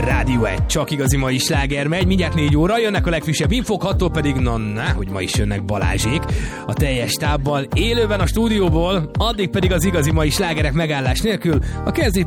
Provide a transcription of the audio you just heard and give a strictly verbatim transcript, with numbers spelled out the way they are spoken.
Rádió egy, csak igazi mai sláger megy, mindjárt négy óra, jönnek a legfrissebb infók, hattól pedig, na, na, hogy ma is jönnek Balázsék a teljes tábbal, élőben a stúdióból, addig pedig az igazi mai slágerek megállás nélkül, a kezdét